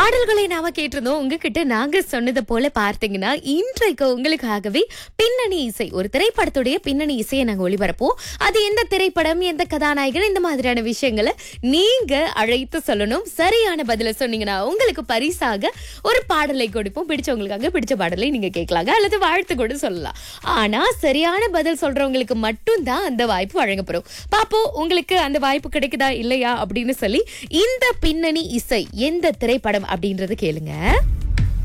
பாடல்களை நாம கேட்டிருந்தோம். உங்ககிட்ட நாங்க சொன்னது போல பார்த்தீங்கன்னா இன்றைக்கு உங்களுக்காகவே பின்னணி இசை, ஒரு திரைப்படத்துடைய பின்னணி இசையை நாங்க ஒளிபரப்போம். அது எந்த திரைப்படம், எந்த கதாநாயகன், இந்த மாதிரியான விஷயங்களை நீங்க அழைத்து சொல்லணும். சரியான பதில சொன்னீங்கன்னா உங்களுக்கு பரிசாக ஒரு பாடலை கொடுப்போம். பிடிச்சவங்களுக்காக பிடிச்ச பாடலை நீங்க கேட்கலாங்க, அல்லது வாழ்த்து கூட சொல்லலாம். ஆனா சரியான பதில் சொல்றவங்களுக்கு மட்டும்தான் அந்த வாய்ப்பு வழங்கப்படும். பாப்போம் உங்களுக்கு அந்த வாய்ப்பு கிடைக்குதா இல்லையா அப்படின்னு சொல்லி. இந்த பின்னணி இசை எந்த திரைப்படம் அப்படின்றது கேளுங்க.